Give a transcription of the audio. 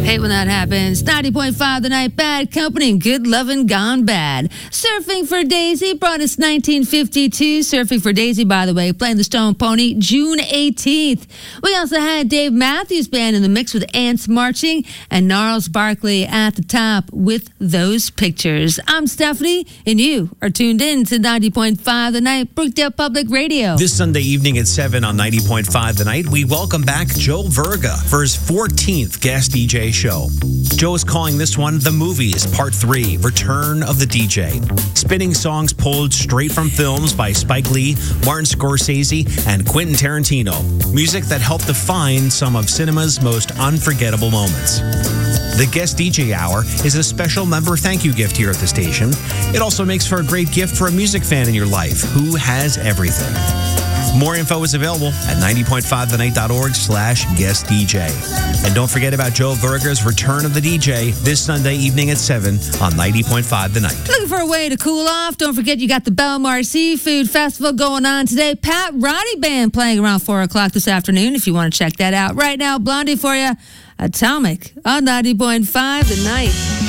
Hate when that happens. 90.5 The Night, Bad Company, and Good Lovin' Gone Bad. Surfing for Daisy brought us 1952. Surfing for Daisy, by the way, playing the Stone Pony June 18th. We also had Dave Matthews Band in the mix with Ants Marching and Gnarls Barkley at the top with Those Pictures. I'm Stephanie, and you are tuned in to 90.5 The Night, Brookdale Public Radio. This Sunday evening at 7 on 90.5 The Night, we welcome back Joe Verga for his 14th guest DJ show. Joe is calling this one The Movies, Part 3, Return of the DJ. Spinning songs pulled straight from films by Spike Lee, Martin Scorsese, and Quentin Tarantino. Music that helped define some of cinema's most unforgettable moments. The Guest DJ Hour is a special member thank you gift here at the station. It also makes for a great gift for a music fan in your life who has everything. More info is available at 90.5thenight.org/guest DJ. And don't forget about Joe Verga's Return of the DJ this Sunday evening at 7 on 90.5 The Night. Looking for a way to cool off? Don't forget you got the Belmar Seafood Festival going on today. Pat Roddy Band playing around 4 o'clock this afternoon if you want to check that out. Right now, Blondie for you, Atomic on 90.5 The Night.